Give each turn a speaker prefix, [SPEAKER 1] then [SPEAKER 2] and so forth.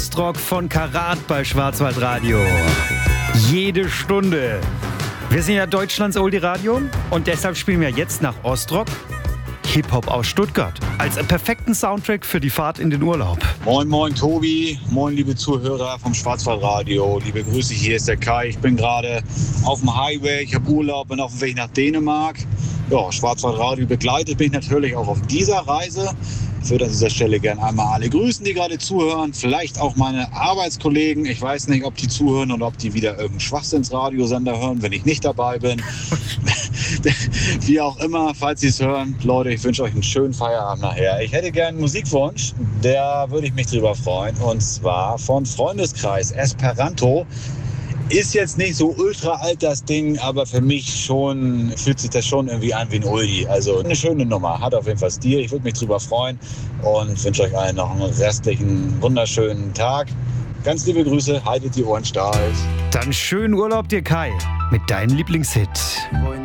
[SPEAKER 1] Ostrock von Karat bei Schwarzwaldradio. Jede Stunde. Wir sind ja Deutschlands Oldie-Radio und deshalb spielen wir jetzt nach Ostrock Hip-Hop aus Stuttgart als perfekten Soundtrack für die Fahrt in den Urlaub.
[SPEAKER 2] Moin, moin Tobi, moin liebe Zuhörer vom Schwarzwaldradio. Liebe Grüße, hier ist der Kai. Ich bin gerade auf dem Highway, ich habe Urlaub, bin auf dem Weg nach Dänemark. Ja, Schwarzwaldradio begleitet mich natürlich auch auf dieser Reise. Ich würde an dieser Stelle gerne einmal alle grüßen, die gerade zuhören. Vielleicht auch meine Arbeitskollegen. Ich weiß nicht, ob die zuhören oder ob die wieder irgendeinen Schwachsinnsradiosender hören, wenn ich nicht dabei bin. Wie auch immer, falls Sie es hören. Leute, ich wünsche euch einen schönen Feierabend nachher. Ich hätte gerne einen Musikwunsch, da würde ich mich drüber freuen. Und zwar von Freundeskreis Esperanto. Ist jetzt nicht so ultra alt das Ding, aber für mich schon fühlt sich das schon irgendwie an wie ein Oldie. Also eine schöne Nummer, hat auf jeden Fall Stil. Ich würde mich drüber freuen und wünsche euch allen noch einen restlichen, wunderschönen Tag. Ganz liebe Grüße, haltet die Ohren steif.
[SPEAKER 1] Dann schönen Urlaub dir, Kai, mit deinem Lieblingshit.